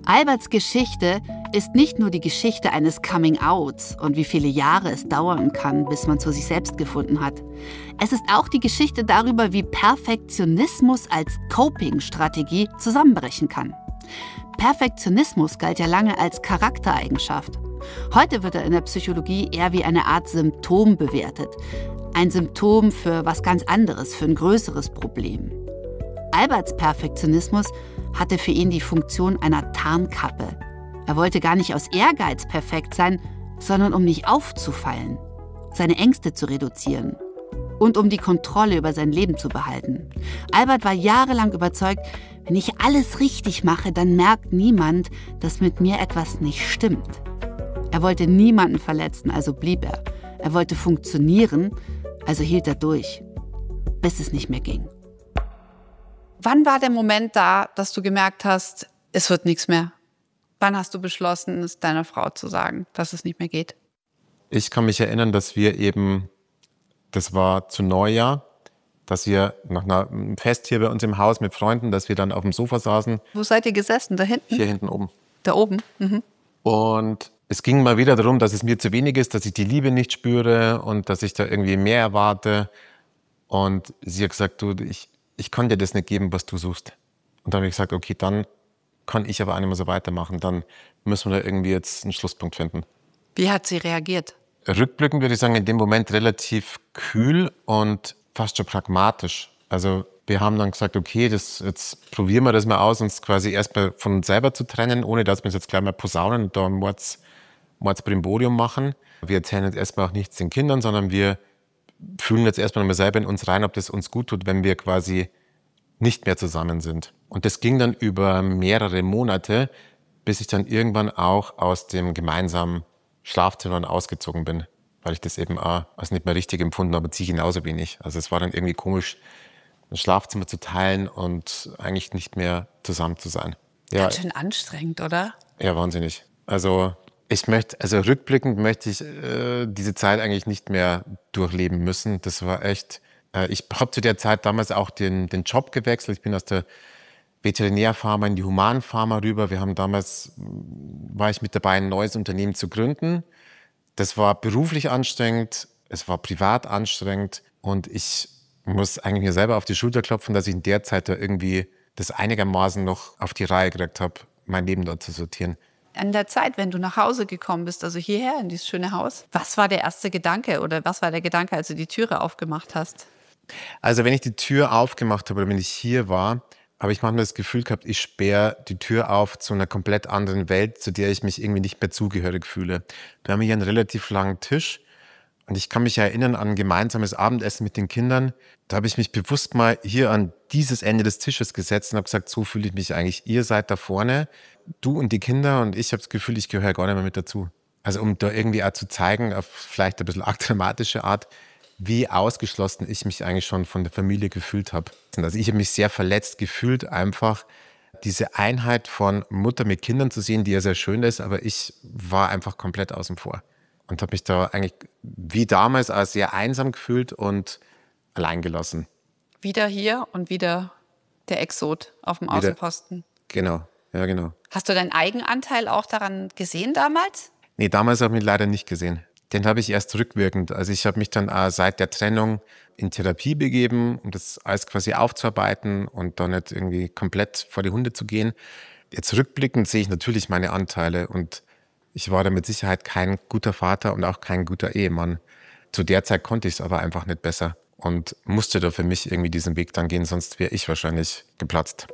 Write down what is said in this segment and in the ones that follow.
Alberts Geschichte ist nicht nur die Geschichte eines Coming-Outs und wie viele Jahre es dauern kann, bis man zu sich selbst gefunden hat. Es ist auch die Geschichte darüber, wie Perfektionismus als Coping-Strategie zusammenbrechen kann. Perfektionismus galt ja lange als Charaktereigenschaft. Heute wird er in der Psychologie eher wie eine Art Symptom bewertet. Ein Symptom für was ganz anderes, für ein größeres Problem. Alberts Perfektionismus hatte für ihn die Funktion einer Tarnkappe. Er wollte gar nicht aus Ehrgeiz perfekt sein, sondern um nicht aufzufallen, seine Ängste zu reduzieren und um die Kontrolle über sein Leben zu behalten. Albert war jahrelang überzeugt, wenn ich alles richtig mache, dann merkt niemand, dass mit mir etwas nicht stimmt. Er wollte niemanden verletzen, also blieb er. Er wollte funktionieren, also hielt er durch, bis es nicht mehr ging. Wann war der Moment da, dass du gemerkt hast, es wird nichts mehr? Wann hast du beschlossen, es deiner Frau zu sagen, dass es nicht mehr geht? Ich kann mich erinnern, dass wir eben, das war zu Neujahr, dass wir nach einem Fest hier bei uns im Haus mit Freunden, dass wir dann auf dem Sofa saßen. Wo seid ihr gesessen? Da hinten? Hier hinten oben. Da oben? Mhm. Und es ging mal wieder darum, dass es mir zu wenig ist, dass ich die Liebe nicht spüre und dass ich da irgendwie mehr erwarte. Und sie hat gesagt, du, ich kann dir das nicht geben, was du suchst. Und dann habe ich gesagt, okay, dann kann ich aber auch nicht mehr so weitermachen. Dann müssen wir da irgendwie jetzt einen Schlusspunkt finden. Wie hat sie reagiert? Rückblickend würde ich sagen, in dem Moment relativ kühl und fast schon pragmatisch. Also wir haben dann gesagt, okay, jetzt probieren wir das mal aus, uns quasi erstmal von uns selber zu trennen, ohne dass wir uns jetzt gleich mal posaunen und da ein Mordsbrimborium machen. Wir erzählen jetzt erstmal auch nichts den Kindern, sondern wir fühlen jetzt erstmal mal selber in uns rein, ob das uns gut tut, wenn wir quasi nicht mehr zusammen sind. Und das ging dann über mehrere Monate, bis ich dann irgendwann auch aus dem gemeinsamen Schlafzimmer ausgezogen bin, weil ich das eben auch als nicht mehr richtig empfunden habe, sie genauso wenig. Also es war dann irgendwie komisch, ein Schlafzimmer zu teilen und eigentlich nicht mehr zusammen zu sein. Ja, ganz schön anstrengend, oder? Ja, wahnsinnig. Also rückblickend möchte ich diese Zeit eigentlich nicht mehr durchleben müssen. Das war echt, ich habe zu der Zeit damals auch den Job gewechselt. Ich bin aus der Veterinärpharma in die Humanpharma rüber. War ich mit dabei, ein neues Unternehmen zu gründen. Das war beruflich anstrengend, es war privat anstrengend und ich muss eigentlich mir selber auf die Schulter klopfen, dass ich in der Zeit da irgendwie das einigermaßen noch auf die Reihe gekriegt habe, mein Leben dort zu sortieren. An der Zeit, wenn du nach Hause gekommen bist, also hierher in dieses schöne Haus, was war der erste Gedanke oder was war der Gedanke, als du die Türe aufgemacht hast? Also wenn ich die Tür aufgemacht habe oder wenn ich hier war, habe ich manchmal das Gefühl gehabt, ich sperre die Tür auf zu einer komplett anderen Welt, zu der ich mich irgendwie nicht mehr zugehörig fühle. Wir haben hier einen relativ langen Tisch und ich kann mich erinnern an ein gemeinsames Abendessen mit den Kindern. Da habe ich mich bewusst mal hier an dieses Ende des Tisches gesetzt und habe gesagt, so fühle ich mich eigentlich. Ihr seid da vorne, du und die Kinder und ich habe das Gefühl, ich gehöre gar nicht mehr mit dazu. Also um da irgendwie auch zu zeigen, auf vielleicht ein bisschen arg dramatische Art, wie ausgeschlossen ich mich eigentlich schon von der Familie gefühlt habe. Also ich habe mich sehr verletzt gefühlt, einfach diese Einheit von Mutter mit Kindern zu sehen, die ja sehr schön ist, aber ich war einfach komplett außen vor und habe mich da eigentlich wie damals auch sehr einsam gefühlt und alleingelassen. Wieder hier und wieder der Exot auf dem Außenposten. Genau, ja genau. Hast du deinen Eigenanteil auch daran gesehen damals? Nee, damals habe ich ihn leider nicht gesehen. Den habe ich erst rückwirkend. Also ich habe mich dann seit der Trennung in Therapie begeben, um das alles quasi aufzuarbeiten und da nicht irgendwie komplett vor die Hunde zu gehen. Jetzt rückblickend sehe ich natürlich meine Anteile und ich war da mit Sicherheit kein guter Vater und auch kein guter Ehemann. Zu der Zeit konnte ich es aber einfach nicht besser und musste da für mich irgendwie diesen Weg dann gehen, sonst wäre ich wahrscheinlich geplatzt.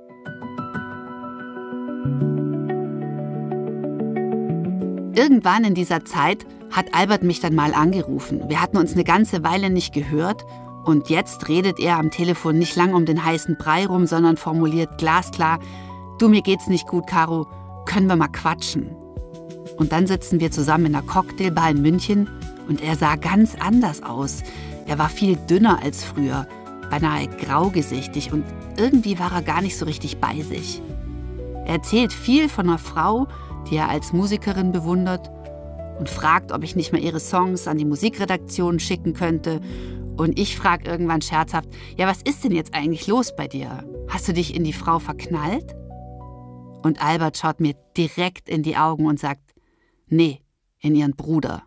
Irgendwann in dieser Zeit hat Albert mich dann mal angerufen. Wir hatten uns eine ganze Weile nicht gehört und jetzt redet er am Telefon nicht lang um den heißen Brei rum, sondern formuliert glasklar: Du, mir geht's nicht gut, Caro, können wir mal quatschen? Und dann sitzen wir zusammen in einer Cocktailbar in München und er sah ganz anders aus. Er war viel dünner als früher, beinahe graugesichtig und irgendwie war er gar nicht so richtig bei sich. Er erzählt viel von einer Frau, die er als Musikerin bewundert und fragt, ob ich nicht mal ihre Songs an die Musikredaktion schicken könnte. Und ich frage irgendwann scherzhaft: Ja, was ist denn jetzt eigentlich los bei dir? Hast du dich in die Frau verknallt? Und Albert schaut mir direkt in die Augen und sagt, nee, in ihren Bruder.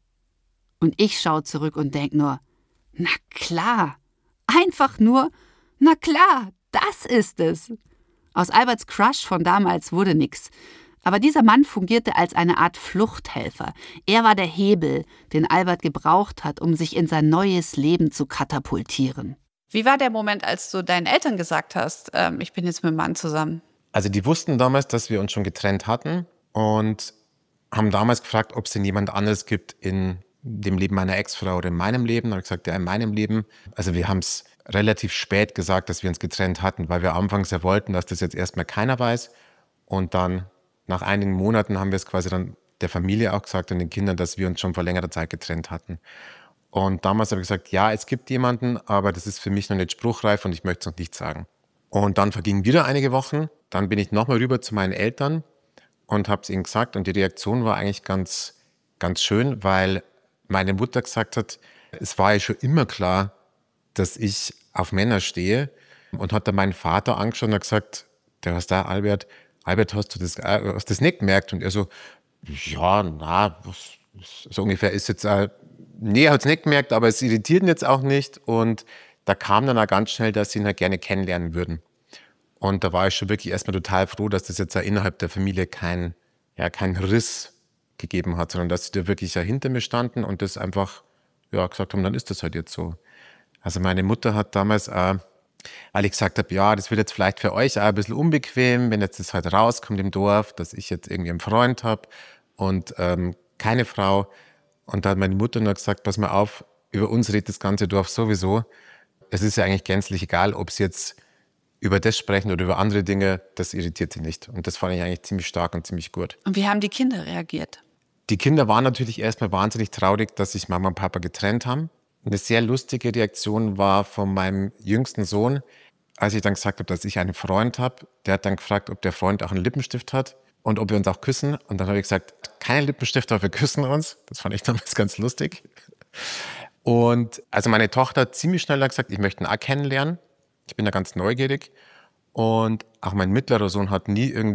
Und ich schaue zurück und denke nur, na klar, einfach nur, na klar, das ist es. Aus Alberts Crush von damals wurde nix. Aber dieser Mann fungierte als eine Art Fluchthelfer. Er war der Hebel, den Albert gebraucht hat, um sich in sein neues Leben zu katapultieren. Wie war der Moment, als du deinen Eltern gesagt hast, ich bin jetzt mit einem Mann zusammen? Also die wussten damals, dass wir uns schon getrennt hatten und haben damals gefragt, ob es denn jemand anderes gibt in dem Leben meiner Ex-Frau oder in meinem Leben. Da habe ich gesagt, ja, in meinem Leben. Also wir haben es relativ spät gesagt, dass wir uns getrennt hatten, weil wir anfangs ja wollten, dass das jetzt erstmal keiner weiß. Und dann nach einigen Monaten haben wir es quasi dann der Familie auch gesagt und den Kindern, dass wir uns schon vor längerer Zeit getrennt hatten. Und damals habe ich gesagt, ja, es gibt jemanden, aber das ist für mich noch nicht spruchreif und ich möchte es noch nicht sagen. Und dann vergingen wieder einige Wochen. Dann bin ich nochmal rüber zu meinen Eltern und habe es ihnen gesagt. Und die Reaktion war eigentlich ganz, ganz schön, weil meine Mutter gesagt hat, es war ja schon immer klar, dass ich auf Männer stehe. Und hat dann meinen Vater angeschaut und hat gesagt, der was da, Albert, hast du das nicht gemerkt? Und er so, ja, na, so ungefähr ist jetzt, nee, er hat es nicht gemerkt, aber es irritiert ihn jetzt auch nicht. Und da kam dann auch ganz schnell, dass sie ihn halt gerne kennenlernen würden. Und da war ich schon wirklich erstmal total froh, dass das jetzt auch innerhalb der Familie kein Riss gegeben hat, sondern dass sie da wirklich hinter mir standen und das einfach gesagt haben, dann ist das halt jetzt so. Also meine Mutter hat damals weil ich gesagt habe, ja, das wird jetzt vielleicht für euch auch ein bisschen unbequem, wenn jetzt das halt rauskommt im Dorf, dass ich jetzt irgendwie einen Freund habe und keine Frau. Und da hat meine Mutter nur gesagt, pass mal auf, über uns redet das ganze Dorf sowieso. Es ist ja eigentlich gänzlich egal, ob sie jetzt über das sprechen oder über andere Dinge, das irritiert sie nicht. Und das fand ich eigentlich ziemlich stark und ziemlich gut. Und wie haben die Kinder reagiert? Die Kinder waren natürlich erstmal wahnsinnig traurig, dass sich Mama und Papa getrennt haben. Eine sehr lustige Reaktion war von meinem jüngsten Sohn, als ich dann gesagt habe, dass ich einen Freund habe. Der hat dann gefragt, ob der Freund auch einen Lippenstift hat und ob wir uns auch küssen. Und dann habe ich gesagt, keinen Lippenstift, aber wir küssen uns. Das fand ich damals ganz lustig. Und also meine Tochter hat ziemlich schnell dann gesagt, ich möchte ihn auch kennenlernen. Ich bin da ganz neugierig. Und auch mein mittlerer Sohn ist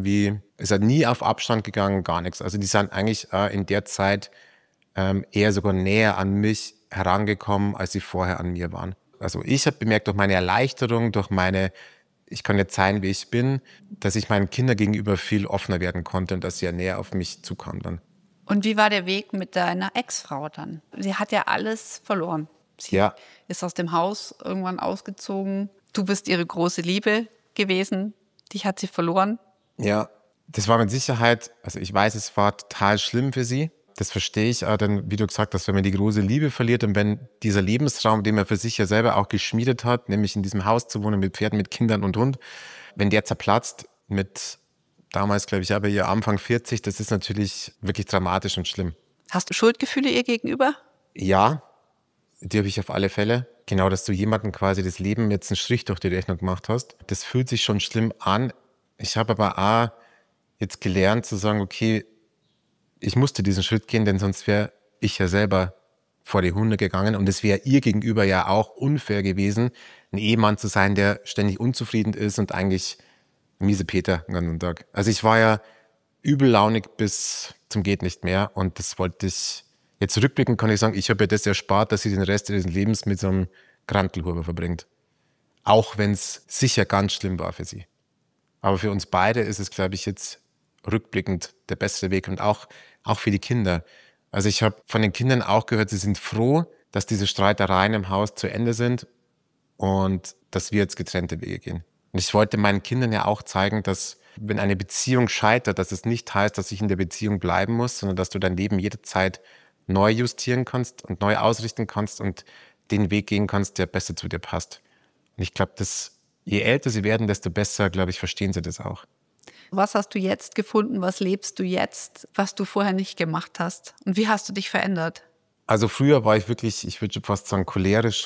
nie auf Abstand gegangen, gar nichts. Also die sind eigentlich in der Zeit eher sogar näher an mich herangekommen, als sie vorher an mir waren. Also ich habe bemerkt durch meine Erleichterung, ich kann jetzt sein, wie ich bin, dass ich meinen Kindern gegenüber viel offener werden konnte und dass sie ja näher auf mich zukamen dann. Und wie war der Weg mit deiner Ex-Frau dann? Sie hat ja alles verloren. Sie ist aus dem Haus irgendwann ausgezogen. Du bist ihre große Liebe gewesen. Dich hat sie verloren. Ja, das war mit Sicherheit, also ich weiß, es war total schlimm für sie. Das verstehe ich auch dann, wie du gesagt hast, wenn man die große Liebe verliert und wenn dieser Lebensraum, den man für sich ja selber auch geschmiedet hat, nämlich in diesem Haus zu wohnen mit Pferden, mit Kindern und Hund, wenn der zerplatzt mit damals, glaube ich, aber ihr Anfang 40, das ist natürlich wirklich dramatisch und schlimm. Hast du Schuldgefühle ihr gegenüber? Ja, die habe ich auf alle Fälle. Genau, dass du jemandem quasi das Leben jetzt einen Strich durch die Rechnung gemacht hast. Das fühlt sich schon schlimm an. Ich habe aber auch jetzt gelernt zu sagen, okay, ich musste diesen Schritt gehen, denn sonst wäre ich ja selber vor die Hunde gegangen und es wäre ihr gegenüber ja auch unfair gewesen, ein Ehemann zu sein, der ständig unzufrieden ist und eigentlich miese Peter den ganzen Tag. Also ich war ja übellaunig bis zum geht nicht mehr und das wollte ich, jetzt rückblickend kann ich sagen, ich habe ihr das erspart, dass sie den Rest ihres Lebens mit so einem Grantelhuber verbringt. Auch wenn es sicher ganz schlimm war für sie. Aber für uns beide ist es, glaube ich, jetzt rückblickend der bessere Weg und auch für die Kinder. Also ich habe von den Kindern auch gehört, sie sind froh, dass diese Streitereien im Haus zu Ende sind und dass wir jetzt getrennte Wege gehen. Und ich wollte meinen Kindern ja auch zeigen, dass wenn eine Beziehung scheitert, dass es nicht heißt, dass ich in der Beziehung bleiben muss, sondern dass du dein Leben jederzeit neu justieren kannst und neu ausrichten kannst und den Weg gehen kannst, der besser zu dir passt. Und ich glaube, je älter sie werden, desto besser, glaube ich, verstehen sie das auch. Was hast du jetzt gefunden? Was lebst du jetzt, was du vorher nicht gemacht hast? Und wie hast du dich verändert? Also früher war ich wirklich, ich würde fast sagen, cholerisch